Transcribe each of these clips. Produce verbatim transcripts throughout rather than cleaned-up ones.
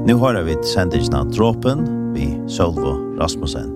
Nu har vi sendingen av Dråpen vid Sølvo Rasmussen.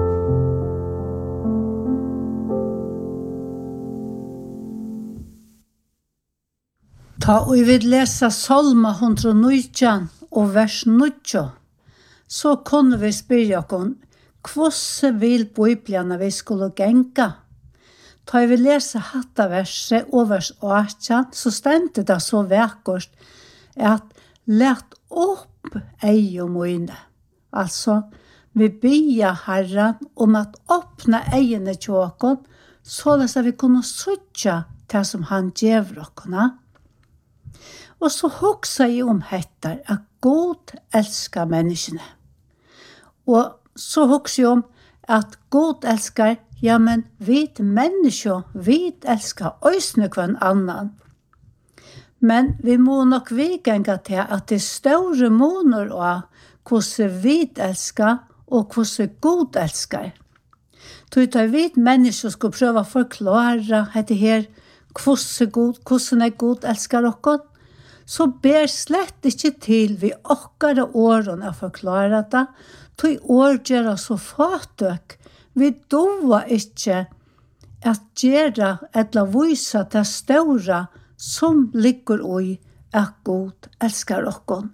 Ta og vi vil lese Salma hundre og nitton og vers nitton, så kunne vi spørre oss hvordan vil Bibelen vi skulle genka. Ta vi lese hatta verset og vers åttan, så stendte det så vekkert at let opp ei og mine. Altså, vi bia Herren om at åpne eiene til åkken, så at vi kunne søtja det som han gjør åkkene. Og så hoksa jeg om hettar at God elskar menneskene. Og så hoksa jeg om at God elskar, ja, men vi mennesker, vi elskar øysene hver annan. Men vi må nok vigenga til at det er større måner av hvordan vi elskar og hvordan God elskar. Så tar vi mennesker skal prøve å forklare dette her, hvordan God, hvordan er God elskar oss, så ber slett ikke til vi okkara årene å forklare det, til år gjør så fatøk, vi doa ikke at gjøre eller vise det store som ligger i at God elskar oss.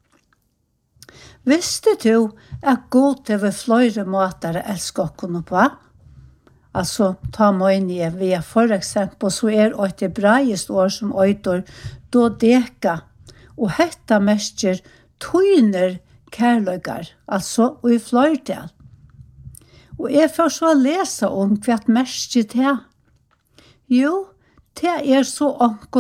Visste du at God er ved flere måter elsker oss på? Altså, ta meg inn i vi er for eksempel, så er et hebraisk år som øyder dodeka, og hetta mestjer tøyner kærløygar, altså, og i fløydel. Og jeg får så lese om hva mestjer det. Jo, det er så anko